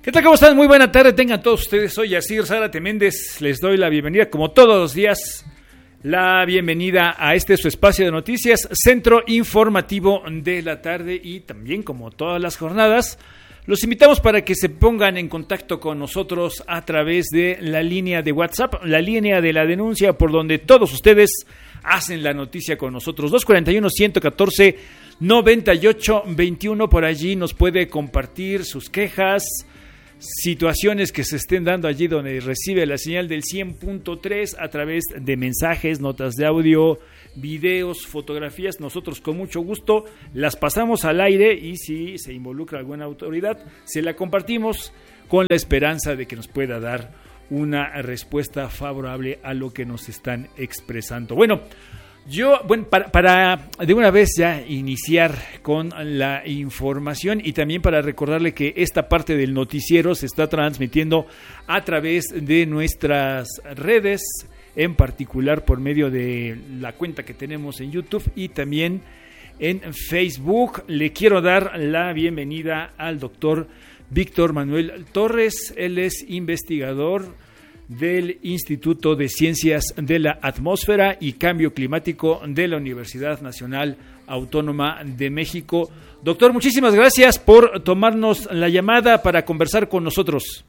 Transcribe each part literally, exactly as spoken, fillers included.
¿Qué tal? ¿Cómo están? Muy buena tarde, tengan todos ustedes. Soy Yacir Zárate Méndez, les doy la bienvenida, como todos los días, la bienvenida a este su espacio de noticias, Centro Informativo de la Tarde, y también, como todas las jornadas, los invitamos para que se pongan en contacto con nosotros a través de la línea de WhatsApp, la línea de la denuncia, por donde todos ustedes hacen la noticia con nosotros. dos cuarenta y uno, ciento catorce, noventa y ocho veintiuno, por allí nos puede compartir sus quejas, situaciones que se estén dando allí donde recibe la señal del cien punto tres a través de mensajes, notas de audio, videos, fotografías. Nosotros con mucho gusto las pasamos al aire y si se involucra alguna autoridad, se la compartimos con la esperanza de que nos pueda dar una respuesta favorable a lo que nos están expresando. Bueno, Yo, bueno, para, para de una vez ya iniciar con la información y también para recordarle que esta parte del noticiero se está transmitiendo a través de nuestras redes, en particular por medio de la cuenta que tenemos en YouTube y también en Facebook. Le quiero dar la bienvenida al doctor Víctor Manuel Torres. Él es investigador del Instituto de Ciencias de la Atmósfera y Cambio Climático de la Universidad Nacional Autónoma de México. Doctor, muchísimas gracias por tomarnos la llamada para conversar con nosotros.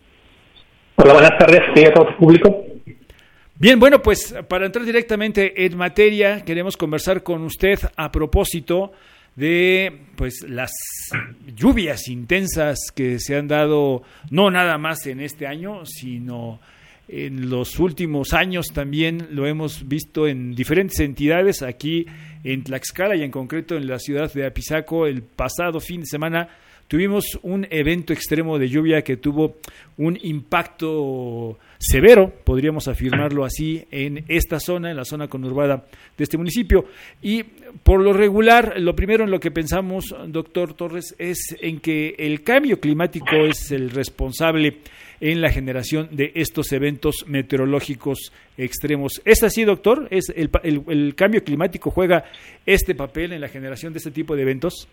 Hola, buenas tardes, ¿sí, a todo el público? Bien, bueno, pues para entrar directamente en materia, queremos conversar con usted a propósito de pues las lluvias intensas que se han dado no nada más en este año, sino en los últimos años. También lo hemos visto en diferentes entidades, aquí en Tlaxcala y en concreto en la ciudad de Apizaco. El pasado fin de semana tuvimos un evento extremo de lluvia que tuvo un impacto severo, podríamos afirmarlo así, en esta zona, en la zona conurbada de este municipio. Y por lo regular, lo primero en lo que pensamos, doctor Torres, es en que el cambio climático es el responsable en la generación de estos eventos meteorológicos extremos. ¿Es así, doctor? ¿Es el, el, el cambio climático juega este papel en la generación de este tipo de eventos?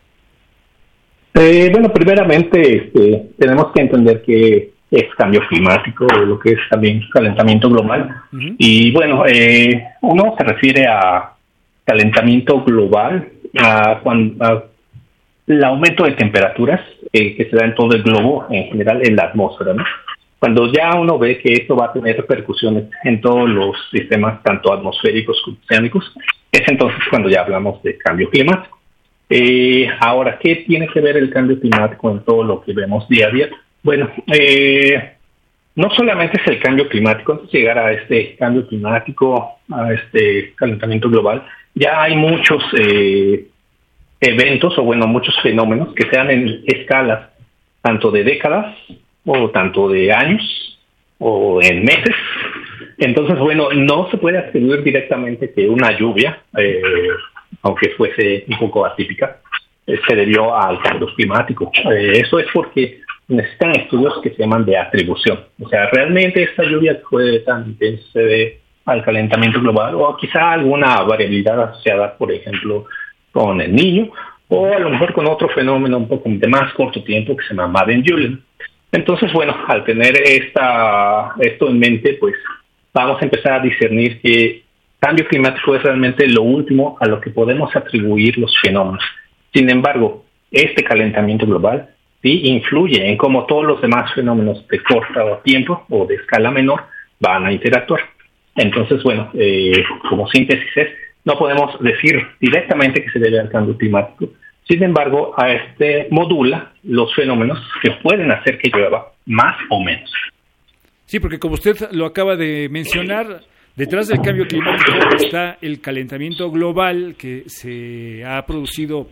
Eh, bueno, primeramente este, tenemos que entender que es cambio climático, lo que es también calentamiento global. Uh-huh. Y bueno, eh, uno se refiere a calentamiento global, a, cuando, a el aumento de temperaturas eh, que se da en todo el globo, en general en la atmósfera, ¿no? Cuando ya uno ve que esto va a tener repercusiones en todos los sistemas, tanto atmosféricos como oceánicos, es entonces cuando ya hablamos de cambio climático. Eh, ahora, ¿qué tiene que ver el cambio climático en todo lo que vemos día a día? Bueno, eh, no solamente es el cambio climático. Antes de llegar a este cambio climático, a este calentamiento global, ya hay muchos eh, eventos, o bueno, muchos fenómenos que se dan en escalas tanto de décadas, o tanto de años, o en meses. Entonces, bueno, no se puede atribuir directamente que una lluvia, eh, aunque fuese un poco atípica, eh, se debió al cambio climático. Eh, eso es porque necesitan estudios que se llaman de atribución. O sea, realmente esta lluvia fue tan intensa se debe al calentamiento global, o quizá alguna variabilidad asociada, por ejemplo, con el Niño, o a lo mejor con otro fenómeno un poco de más corto tiempo que se llama Madden-Julian. Entonces, bueno, al tener esta esto en mente, pues vamos a empezar a discernir que cambio climático es realmente lo último a lo que podemos atribuir los fenómenos. Sin embargo, este calentamiento global sí influye en cómo todos los demás fenómenos de corto tiempo o de escala menor van a interactuar. Entonces, bueno, eh, como síntesis es, no podemos decir directamente que se debe al cambio climático. Sin embargo, a este modula los fenómenos que pueden hacer que llueva más o menos. Sí, porque como usted lo acaba de mencionar, detrás del cambio climático está el calentamiento global que se ha producido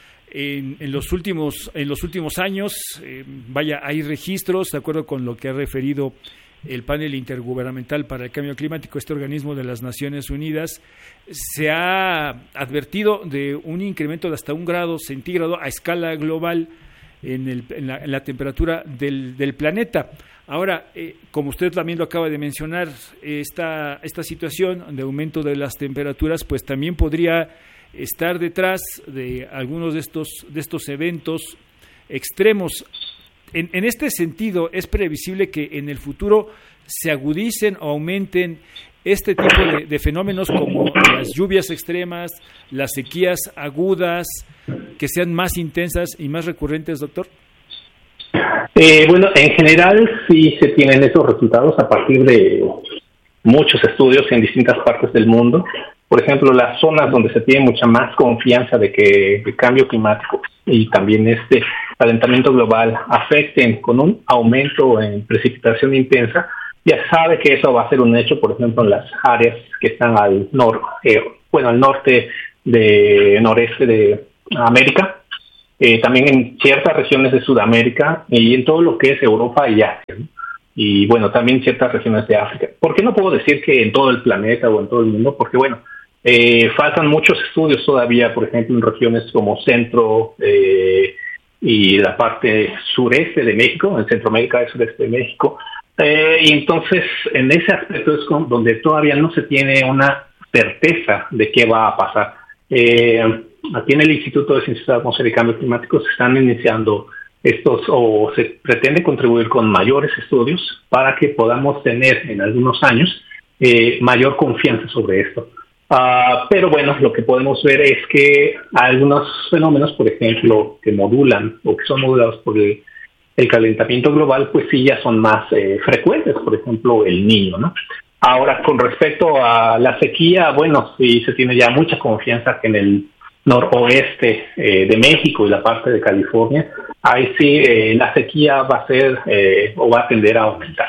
en, en los últimos en los últimos años. Eh, vaya, hay registros, de acuerdo con lo que ha referido el panel intergubernamental para el cambio climático, este organismo de las Naciones Unidas, se ha advertido de un incremento de hasta un grado centígrado a escala global en, el, en, la, en la temperatura del, del planeta. Ahora, eh, como usted también lo acaba de mencionar, esta, esta situación de aumento de las temperaturas pues también podría estar detrás de algunos de estos, de estos eventos extremos. en, en este sentido, ¿es previsible que en el futuro se agudicen o aumenten este tipo de, de fenómenos como las lluvias extremas, las sequías agudas, que sean más intensas y más recurrentes, doctor? Eh, bueno, en general sí se tienen esos resultados a partir de muchos estudios en distintas partes del mundo. Por ejemplo, las zonas donde se tiene mucha más confianza de que el cambio climático y también este calentamiento global afecten con un aumento en precipitación intensa, ya sabe que eso va a ser un hecho, por ejemplo, en las áreas que están al norte, eh, bueno, al norte de noreste de América, eh, también en ciertas regiones de Sudamérica y en todo lo que es Europa y Asia, ¿no? Y bueno, también ciertas regiones de África. ¿Por qué no puedo decir que en todo el planeta o en todo el mundo? Porque bueno, eh, faltan muchos estudios todavía, por ejemplo, en regiones como centro eh, y la parte sureste de México, en Centroamérica y sureste de México. Eh, y entonces, en ese aspecto es con, donde todavía no se tiene una certeza de qué va a pasar. Eh, aquí en el Instituto de Ciencias de la Atmósfera y Cambio Climático se están iniciando estos, o se pretende contribuir con mayores estudios para que podamos tener en algunos años eh, mayor confianza sobre esto. Uh, pero bueno, lo que podemos ver es que algunos fenómenos, por ejemplo, que modulan o que son modulados por el, el calentamiento global, pues sí ya son más eh, frecuentes, por ejemplo, el Niño, ¿no? Ahora, con respecto a la sequía, bueno, sí se tiene ya mucha confianza que en el noroeste eh, de México y la parte de California, ahí sí eh, la sequía va a ser eh, o va a tender a aumentar.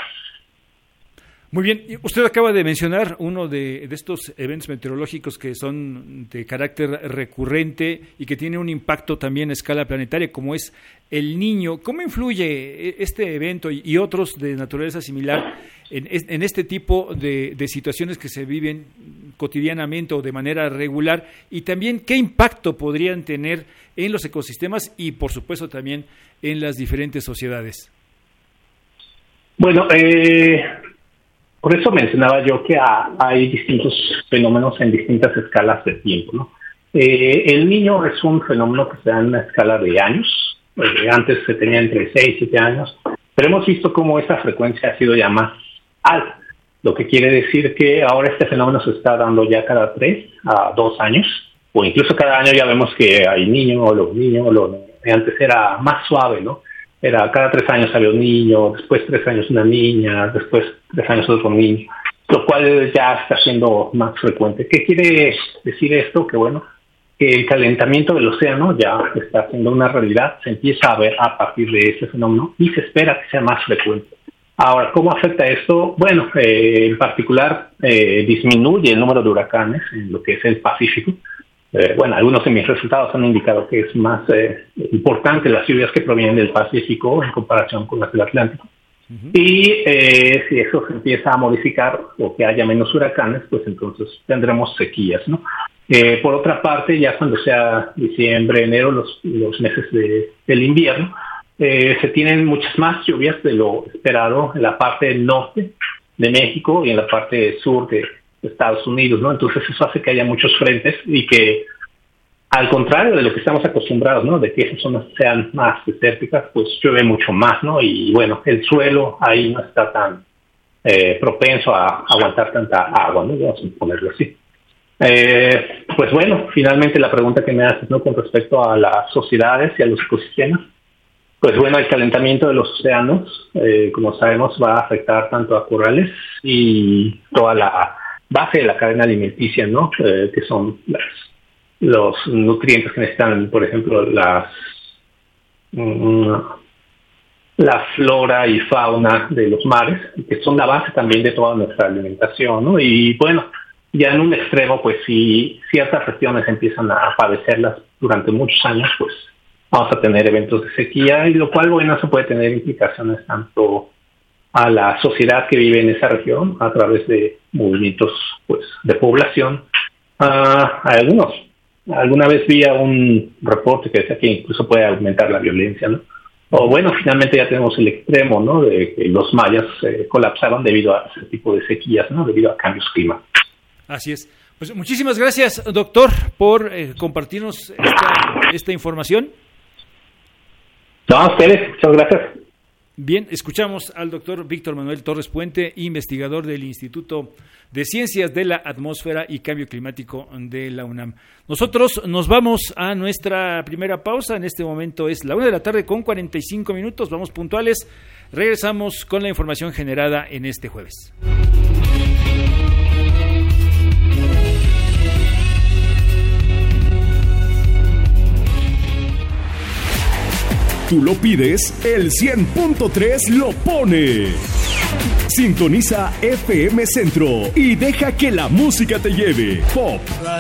Muy bien, usted acaba de mencionar uno de, de estos eventos meteorológicos que son de carácter recurrente y que tiene un impacto también a escala planetaria, como es el Niño. ¿Cómo influye este evento y, y otros de naturaleza similar en, en este tipo de, de situaciones que se viven cotidianamente o de manera regular? Y también, ¿qué impacto podrían tener en los ecosistemas y, por supuesto, también en las diferentes sociedades? Bueno, eh... por eso mencionaba yo que hay distintos fenómenos en distintas escalas de tiempo, ¿no? Eh, el Niño es un fenómeno que se da en una escala de años. Eh, antes se tenía entre seis y siete años, pero hemos visto cómo esa frecuencia ha sido ya más alta, lo que quiere decir que ahora este fenómeno se está dando ya cada tres a dos años, o incluso cada año ya vemos que hay niño o los niños, lo, antes era más suave, ¿no? Era cada tres años había un niño, después tres años una niña, después tres años otro niño, lo cual ya está siendo más frecuente. ¿Qué quiere decir esto? Que bueno, que el calentamiento del océano ya está siendo una realidad, se empieza a ver a partir de ese fenómeno y se espera que sea más frecuente. Ahora, ¿cómo afecta esto? Bueno, eh, en particular eh, disminuye el número de huracanes en lo que es el Pacífico. Eh, bueno, algunos de mis resultados han indicado que es más eh, importante las lluvias que provienen del Pacífico en comparación con las del Atlántico. Uh-huh. Y eh, si eso se empieza a modificar o que haya menos huracanes, pues entonces tendremos sequías, ¿no? Eh, por otra parte, ya cuando sea diciembre, enero, los, los meses de, del invierno, eh, se tienen muchas más lluvias de lo esperado en la parte norte de México y en la parte sur de Estados Unidos, ¿no? Entonces eso hace que haya muchos frentes y que, al contrario de lo que estamos acostumbrados, ¿no? De que esas zonas sean más desérticas, pues llueve mucho más, ¿no? Y bueno, el suelo ahí no está tan eh, propenso a aguantar tanta agua, ¿no? Vamos a ponerlo así. Eh, pues bueno, finalmente la pregunta que me haces, ¿no? Con respecto a las sociedades y a los ecosistemas, pues bueno, el calentamiento de los océanos, eh, como sabemos, va a afectar tanto a corales y toda la base de la cadena alimenticia, ¿no? Eh, que son las, los nutrientes que necesitan, por ejemplo, las mm, la flora y fauna de los mares, que son la base también de toda nuestra alimentación, ¿no? Y bueno, ya en un extremo, pues si ciertas regiones empiezan a padecerlas durante muchos años, pues vamos a tener eventos de sequía, y lo cual, bueno, eso puede tener implicaciones tanto a la sociedad que vive en esa región a través de movimientos, pues, de población. Uh, a algunos, alguna vez vi a un reporte que decía que incluso puede aumentar la violencia, ¿no? O bueno, finalmente ya tenemos el extremo, ¿no? De que los mayas eh, colapsaron debido a ese tipo de sequías, ¿no? Debido a cambios climáticos. Así es. Pues muchísimas gracias, doctor, por eh, compartirnos esta, esta información. No, a ustedes, muchas gracias. Bien, escuchamos al doctor Víctor Manuel Torres Puente, investigador del Instituto de Ciencias de la Atmósfera y Cambio Climático de la UNAM. Nosotros nos vamos a nuestra primera pausa. En este momento es la una de la tarde con cuarenta y cinco minutos. Vamos puntuales. Regresamos con la información generada en este jueves. Tú lo pides, el cien punto tres lo pone. Sintoniza F M Centro y deja que la música te lleve. Pop,